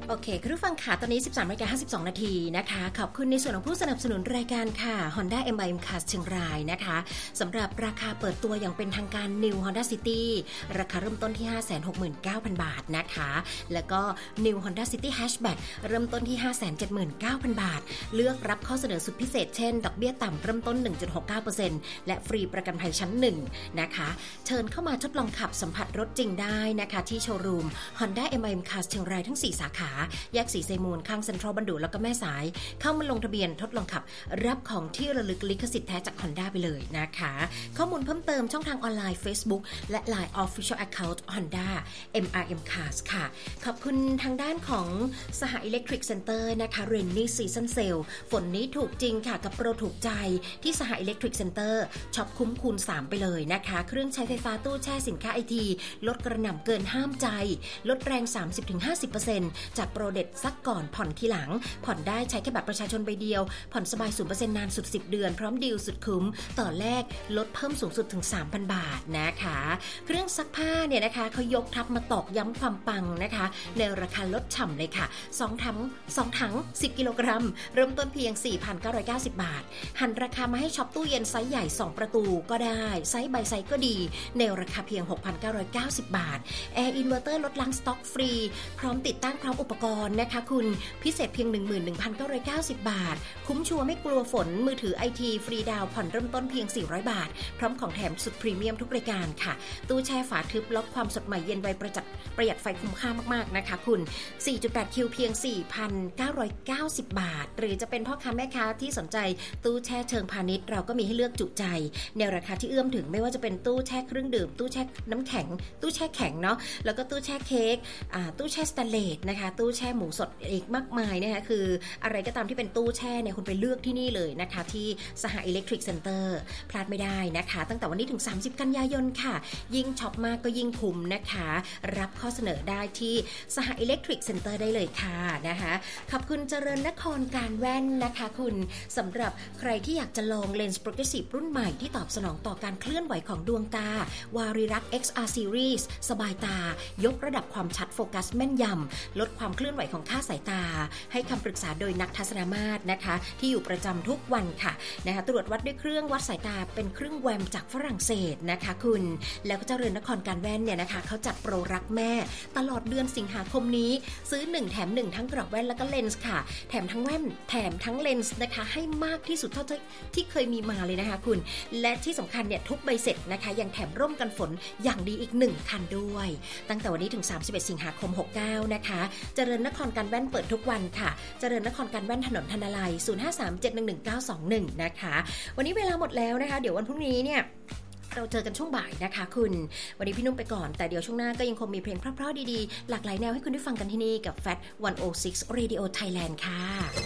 โอเคคุณผู้ฟังค่ะตอนนี้ 13:52 นาทีนะคะขอบคุณในส่วนของผู้สนับสนุนรายการค่ะ Honda MIM Cars เชียงรายนะคะสำหรับราคาเปิดตัวอย่างเป็นทางการ New Honda City ราคาเริ่มต้นที่ 569,000 บาทนะคะแล้วก็ New Honda City Hatchback เริ่มต้นที่ 579,000 บาทเลือกรับข้อเสนอสุดพิเศษเช่นดอกเบี้ยต่ำเริ่มต้น 1.69% และฟรีประกันภัยชั้น1นะคะเชิญเข้ามาทดลองขับสัมผัสรถจริงได้นะคะที่โชว์รูม Honda MIM Cars เชียงรายทั้ง4สาขาแยกสีไซมูลข้างเซ็นทรัลบันดุแล้วก็แม่สายเข้ามาลงทะเบียนทดลองขับรับของที่ระลึกลิขสิทธิ์แท้จาก Honda ไปเลยนะคะข้อมูลเพิ่มเติมช่องทางออนไลน์ Facebook และ Line Official Account Honda MIM Cars ค่ะขอบคุณทางด้านของสห Electric Center นะคะ Rainy Season Sale ฝนนี้ถูกจริงค่ะกับโปรถูกใจที่สห Electric Center ช็อปคุ้มคูณ3ไปเลยนะคะเครื่องใช้ไฟฟ้าตู้แช่สินค้าไอทีลดกระหน่ำเกินห้ามใจลดแรง 30-50% จากโปรเด็ดซักก่อนผ่อนทีหลังผ่อนได้ใช้แค่บัตรประชาชนใบเดียวผ่อนสบาย 0% นานสุด10เดือนพร้อมดีลสุดคุ้มต่อแรกลดเพิ่มสูงสุดถึง 3,000 บาทนะคะเครื่องซักผ้าเนี่ยนะคะเขายกทัพมาตอกย้ำความปังนะคะในราคาลดฉ่ำเลยค่ะ2ถัง10กิโลกรัมเริ่มต้นเพียง 4,990 บาทหันราคามาให้ช็อปตู้เย็นไซส์ใหญ่2ประตูก็ได้ไซส์ใบไซส์ก็ดีในราคาเพียง 6,990 บาทแอร์อินเวอร์เตอร์ลดล้างสต็อกฟรีพร้อมติดตั้งพร้อมอุปกรณ์นะคะคุณพิเศษเพียง 11,990 บาทคุ้มชัวร์ไม่กลัวฝนมือถือไอทีฟรีดาวผ่อนเริ่มต้นเพียง400 บาทพร้อมของแถมสุดพรีเมียมทุกรายการค่ะตู้แช่ฝาทึบล็อกความสดใหม่เย็นไวประหยัดไฟคุ้มค่ามากๆนะคะคุณ 4.8 คิวเพียง 4,990 บาทหรือจะเป็นพ่อค้าแม่ค้าที่สนใจตู้แช่เชิงพาณิชย์เราก็มีให้เลือกจุใจในราคาที่เอื้อมถึงไม่ว่าจะเป็นตู้แช่เครื่องดื่มตู้แช่น้ำแข็งตู้แช่แข็งเนาะแล้วก็ตู้แช่เค้กตู้แช่สแตนเลสนะคะตู้แช่หมูสดอีกมากมายนะคะคืออะไรก็ตามที่เป็นตู้แช่เนี่ยคุณไปเลือกที่นี่เลยนะคะที่สห Electric Center พลาดไม่ได้นะคะตั้งแต่วันนี้ถึง30กันยายนค่ะยิ่งช็อปมากก็ยิ่งคุ้มนะคะรับข้อเสนอได้ที่สห Electric Center ได้เลยค่ะนะคะขอบคุณเจริญนครการแว่นนะคะคุณสำหรับใครที่อยากจะลองเลนส์โปรเกรสซีฟรุ่นใหม่ที่ตอบสนองต่อการเคลื่อนไหวของดวงตาวาริรัต XR Series สบายตายกระดับความชัดโฟกัสแม่นยำลดความเคลื่อนไหวของค่าสายตาให้คำปรึกษาโดยนักทัศนมาตรนะคะที่อยู่ประจำทุกวันค่ะนะคะตรวจวัดด้วยเครื่องวัดสายตาเป็นเครื่องแวมจากฝรั่งเศสนะคะคุณแล้วก็เจริญนครการแว่นเนี่ยนะคะเขาจัดโปรรักแม่ตลอดเดือนสิงหาคมนี้ซื้อ1แถม1ทั้งกรอบแว่นแล้วก็เลนส์ค่ะแถมทั้งแว่นแถมทั้งเลนส์นะคะให้มากที่สุดเท่าที่เคยมีมาเลยนะคะคุณและที่สำคัญเนี่ยทุกใบเสร็จนะคะยังแถมร่มกันฝนอย่างดีอีก1คันด้วยตั้งแต่วันนี้ถึง31สิงหาคม69นะคะเจริญนครการแว่นเปิดทุกวันค่ะเจริญนครการแว่นถนนธนาลัย 0537111921 นะคะวันนี้เวลาหมดแล้วนะคะเดี๋ยววันพรุ่งนี้เนี่ยเราเจอกันช่วงบ่ายนะคะคุณวันนี้พี่นุ่มไปก่อนแต่เดี๋ยวช่วงหน้าก็ยังคงมีเพลงเพราะๆดีๆหลากหลายแนวให้คุณได้ฟังกันที่นี่กับ Fat 106 Radio Thailand ค่ะ